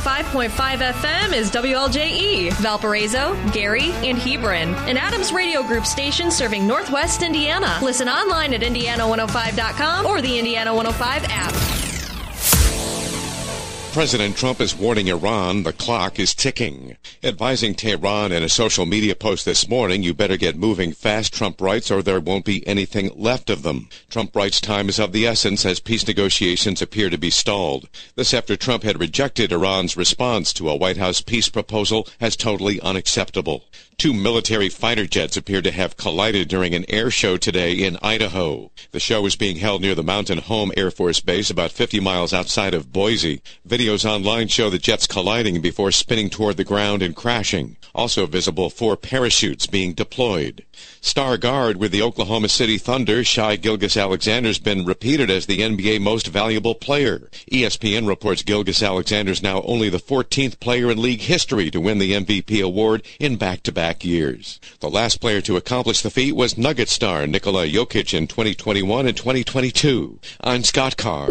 105.5 FM is WLJE, Valparaiso, Gary, and Hebron, an Adams Radio Group station serving Northwest Indiana. Listen online at Indiana105.com or the Indiana 105 app. President Trump is warning Iran the clock is ticking. Advising Tehran in a social media post this morning, you better get moving fast, Trump writes, or there won't be anything left of them. Trump writes time is of the essence as peace negotiations appear to be stalled. This after Trump had rejected Iran's response to a White House peace proposal as totally unacceptable. 2 military fighter jets appear to have collided during an air show today in Idaho. The show is being held near the Mountain Home Air Force Base about 50 miles outside of Boise. Videos online show the jets colliding before spinning toward the ground and crashing. Also visible 4 parachutes being deployed. Star guard with the Oklahoma City Thunder, Shai Gilgeous-Alexander's been repeated as the NBA most valuable player. ESPN reports Gilgeous-Alexander's now only the 14th player in league history to win the MVP award in back-to-back years. The last player to accomplish the feat was Nugget star Nikola Jokic in 2021 and 2022. I'm Scott Carr.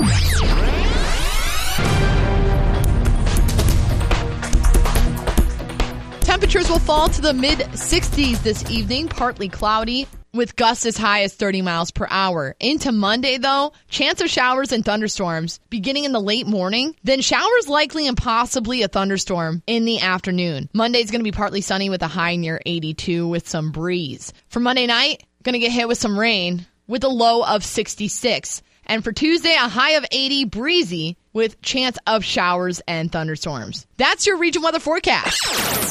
Temperatures will fall to the mid-60s this evening, partly cloudy, with gusts as high as 30 miles per hour. Into Monday, though, chance of showers and thunderstorms beginning in the late morning, then showers likely and possibly a thunderstorm in the afternoon. Monday's going to be partly sunny with a high near 82 with some breeze. For Monday night, going to get hit with some rain with a low of 66. And for Tuesday, a high of 80, breezy with chance of showers and thunderstorms. That's your region weather forecast.